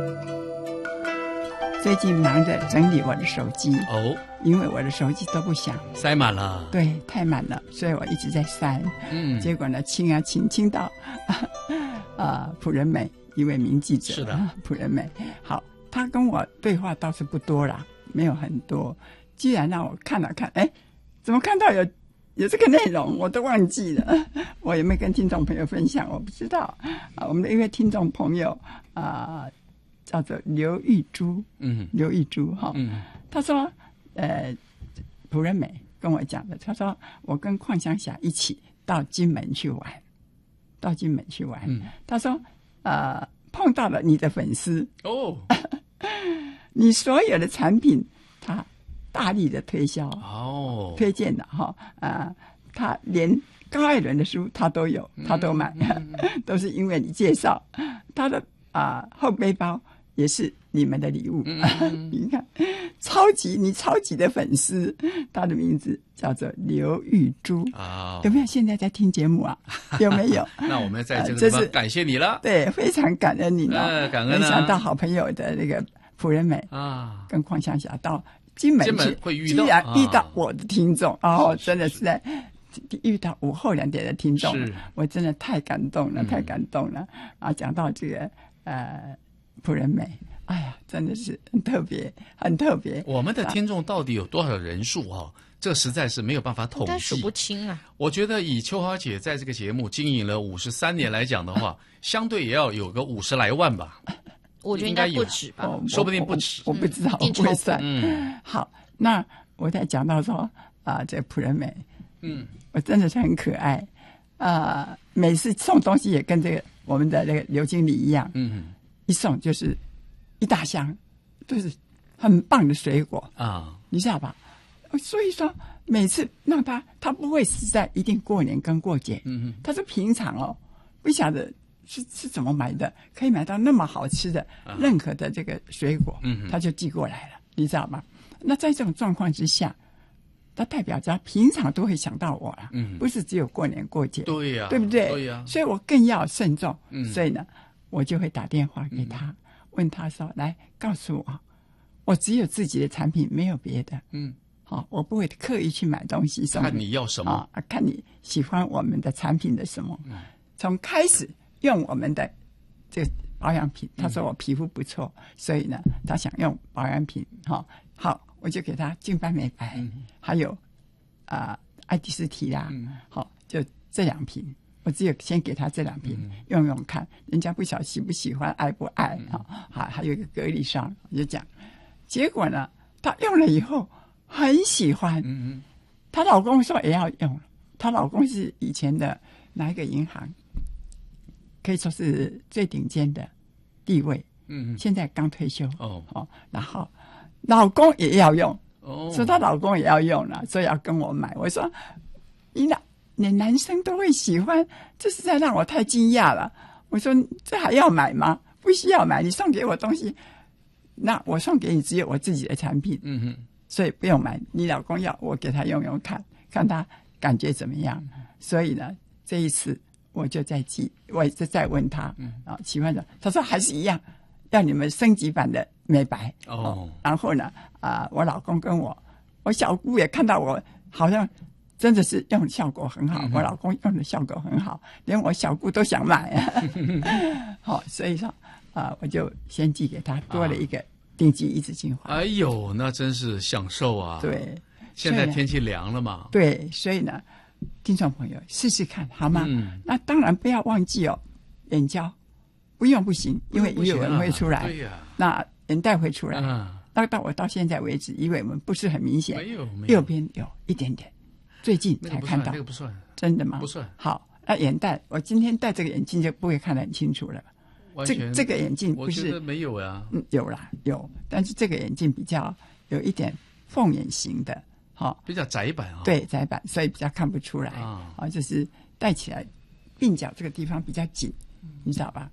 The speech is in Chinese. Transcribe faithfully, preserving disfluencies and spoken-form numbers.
最近忙着整理我的手机哦， 因为我的手机都不响， 塞满了， 对，太满了，所以我一直在删。 嗯， 结果呢，清啊清清到啊，朴仁美一位名记者， 是的， 朴仁美，好，他跟我对话倒是不多啦，没有很多。既然让我看了看，哎，怎么看到有有这个内容，我都忘记了。我有没有跟听众朋友分享？我不知道。啊，我们的一位听众朋友啊。呃叫做刘玉珠，嗯，刘玉珠哈，嗯，他说，呃，朴仁美跟我讲的，他说我跟邝湘霞一起到金门去玩，到金门去玩，嗯，他说，呃，碰到了你的粉丝哦，你所有的产品他大力的推销哦，推荐的哈，啊、呃，他连高艾伦的书他都有，他都买，嗯嗯、都是因为你介绍他的啊、呃、后背包。也是你们的礼物，嗯、你看，超级你超级的粉丝，他的名字叫做刘玉珠啊，有没有现在在听节目啊？有没有？ 那我们在这个地方感谢你了， 对，非常感恩你了， 呃，感恩、啊。 没想到好朋友的那个朴仁美啊，跟邝湘霞到金门去， 金门会遇到， 居然遇到我的听众、啊、哦，真的是在遇到午后两点的听众，我真的太感动了，嗯、太感动了啊！讲到这个呃。朴仁美，哎呀，真的是很特别，很特别。 我们的听众到底有多少人数啊？这实在是没有办法统计， 但数不清啊。 我觉得以秋华姐在这个节目经营了五十三年来讲的话，相对也要有个五十来万吧。 我觉得应该不止吧， 说不定不止。 我, 我, 我不知道， 嗯、 我不会算。嗯，好，那我在讲到说啊，这朴仁美，嗯，我真的是很可爱啊、呃，每次送东西也跟这个我们的那个刘经理一样，嗯。一送就是一大箱，都是很棒的水果啊，你知道吧？所以说每次让他，他不会是在一定过年跟过节，嗯，他是平常哦，不晓得是是怎么买的，可以买到那么好吃的任何的这个水果，嗯，他就寄过来了，你知道吗？那在这种状况之下，他代表着平常都会想到我了，嗯，不是只有过年过节， 对呀、啊， 对不对？ 对呀、啊， 所以我更要慎重，嗯，所以呢。我就会打电话给他，嗯、问他说：“来，告诉我，我只有自己的产品，没有别的。嗯，好、哦，我不会刻意去买东西送你。 看你要什么、 啊，看你喜欢我们的产品的什么。嗯、从开始用我们的这个保养品，他说我皮肤不错，嗯、所以呢，他想用保养品。哈、哦，好，我就给他净斑美白，嗯、还有啊、呃、爱迪斯提拉，嗯、好，就这两瓶。”我只有先给他这两瓶、嗯、用用看，人家不晓得喜不喜欢，爱不爱啊？还、嗯、还有一个隔离霜，我就讲，结果呢，她用了以后很喜欢。嗯她老公说也要用，她老公是以前的哪一个银行，可以说是最顶尖的地位。嗯现在刚退休哦哦，然后老公也要用，哦，说她老公也要用了，所以要跟我买。我说你那。连男生都会喜欢，这实在让我太惊讶了。我说这还要买吗？不需要买，你送给我东西，那我送给你只有我自己的产品，嗯哼，所以不用买。你老公要我给他用用看，看他感觉怎么样。所以呢，这一次我就在记，我也再问他，嗯，啊，喜欢的，他说还是一样，要你们升级版的美白哦。哦然后呢，啊、呃，我老公跟我，我小姑也看到我好像。真的是用的效果很好，嗯、我老公用的效果很好，连我小姑都想买。好，所以说啊、呃，我就先寄给他，多了一个定肌一直精华。 哎呦，那真是享受啊！ 对， 现在天气凉了嘛。 对，所以呢，听众朋友试试看好吗？嗯、那当然不要忘记哦，眼胶不用不行，因为鱼尾纹会出来， 对呀、啊， 那眼袋会出来。嗯，那到我到现在为止，鱼尾纹不是很明显，没有，没有右边有一点点。最近才看到， 那个不算， 真的吗？ 不算。 好，那眼袋，我今天戴这个眼镜就不会看得很清楚了。 完全， 这这个眼镜不是， 我觉得没有呀。 嗯，有啦，有，但是这个眼镜比较有一点凤眼型的，好、哦， 比较窄版啊、哦。 对，窄版，所以比较看不出来啊。啊、哦，就是戴起来鬓角这个地方比较紧，你知道吧？